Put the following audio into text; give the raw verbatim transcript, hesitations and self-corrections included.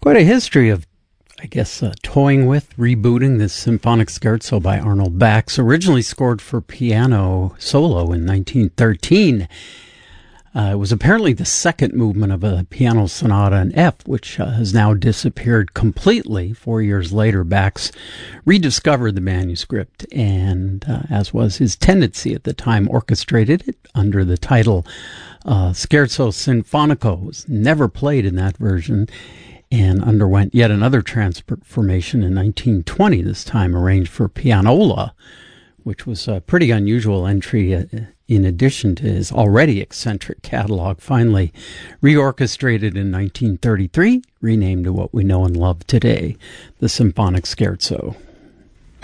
Quite a history of, I guess, uh, toying with, rebooting this symphonic scherzo by Arnold Bax, originally scored for piano solo in nineteen thirteen. Uh, it was apparently the second movement of a piano sonata in F, which uh, has now disappeared completely. Four years later, Bax rediscovered the manuscript and, uh, as was his tendency at the time, orchestrated it under the title uh, Scherzo Sinfonico. It was never played in that version and underwent yet another transformation in nineteen twenty, this time arranged for pianola, which was a pretty unusual entry uh, in addition to his already eccentric catalog. Finally reorchestrated in nineteen thirty-three, renamed to what we know and love today, the Symphonic Scherzo.